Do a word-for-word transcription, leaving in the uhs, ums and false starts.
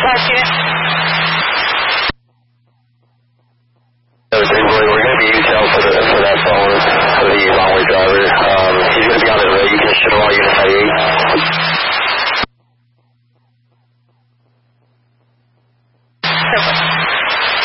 Dispatch unit. So, we're going to be using help for, the, for that phone for the long-way driver. Um, he's going to be on his way. You can shut all unit ninety-eight. Perfect.